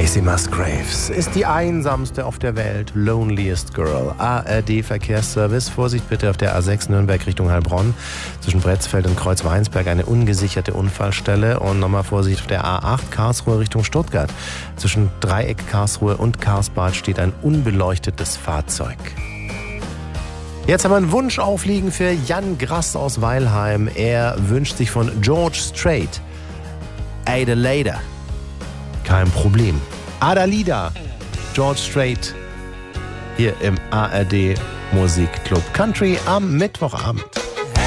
Casey Musgraves ist die einsamste auf der Welt, loneliest girl. ARD-Verkehrsservice, Vorsicht bitte auf der A6 Nürnberg Richtung Heilbronn. Zwischen Bretzfeld und Kreuzweinsberg eine ungesicherte Unfallstelle. Und nochmal Vorsicht auf der A8 Karlsruhe Richtung Stuttgart. Zwischen Dreieck Karlsruhe und Karlsbad steht ein unbeleuctetes Fahrzeug. Jetzt haben wir einen Wunsch aufliegen für Jan Grass aus Weilheim. Er wünscht sich von George Strait Adelaide. Kein Problem. Adalida, George Strait, hier im ARD Musikclub Country am Mittwochabend.